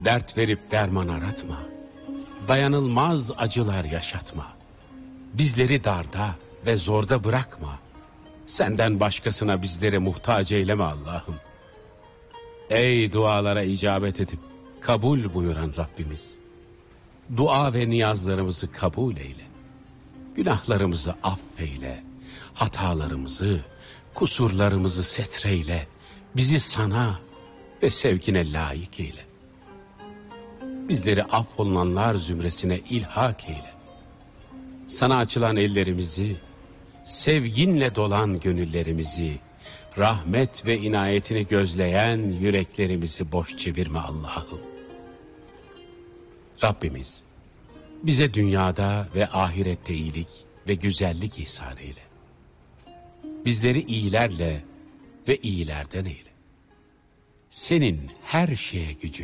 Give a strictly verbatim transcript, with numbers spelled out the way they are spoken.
Dert verip derman aratma, dayanılmaz acılar yaşatma. Bizleri darda ve zorda bırakma. Senden başkasına bizleri muhtaç eyleme Allah'ım. Ey dualara icabet edip kabul buyuran Rabbimiz. Dua ve niyazlarımızı kabul eyle. Günahlarımızı affeyle. Hatalarımızı, kusurlarımızı setreyle. Bizi sana ve sevkine layık eyle. Bizleri affolunanlar zümresine ilhak eyle. Sana açılan ellerimizi, sevginle dolan gönüllerimizi, rahmet ve inayetini gözleyen yüreklerimizi boş çevirme Allah'ım. Rabbimiz, bize dünyada ve ahirette iyilik ve güzellik ihsan eyle. Bizleri iyilerle ve iyilerden eyle. Senin her şeye gücün